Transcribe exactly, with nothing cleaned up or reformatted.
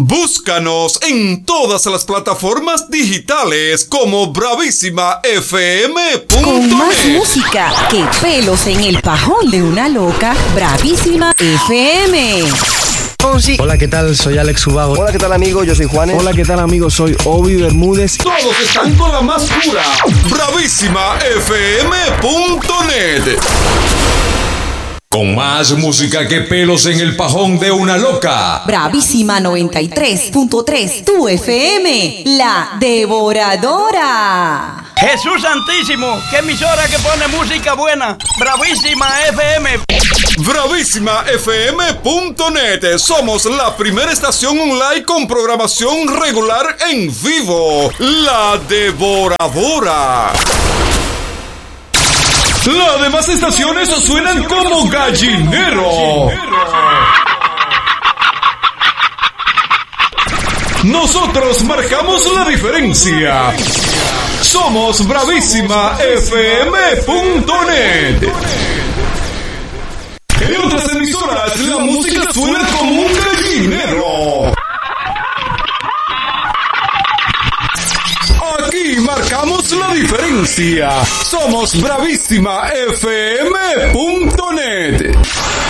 Búscanos en todas las plataformas digitales como bravísima f m punto net. Con más música que pelos en el pajón de una loca, Bravísima F M. Hola, ¿qué tal? Soy Alex Ubago. Hola, ¿qué tal, amigo? Yo soy Juanes. Hola, ¿qué tal, amigo? Soy Obi Bermúdez. Todos están con la más pura bravísima f m punto net. Con más música que pelos en el pajón de una loca. Bravísima noventa y tres punto tres, tu F M, la devoradora. Jesús Santísimo, qué emisora que pone música buena. Bravísima F M. bravísima f m punto net. Somos la primera estación online con programación regular en vivo. La devoradora. Las demás estaciones suenan como gallinero. Nosotros marcamos la diferencia. Somos bravísima f m punto net. En otras emisoras la música suena como un gallinero. Aquí marcamos la diferencia. Somos bravísima f m punto net.